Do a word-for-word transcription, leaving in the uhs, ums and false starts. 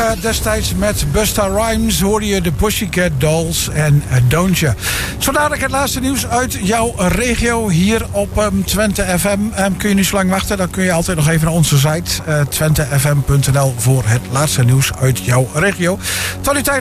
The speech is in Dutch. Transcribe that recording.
uh, destijds met Busta Rhymes hoorde je de Pussycat Dolls en uh, Don't You. Zo dadelijk het laatste nieuws uit jouw regio hier op um, Twente F M. Um, kun je niet zo lang wachten, dan kun je altijd nog even naar onze site uh, twente f m punt n l voor het laatste nieuws uit jouw regio. Tot die tijd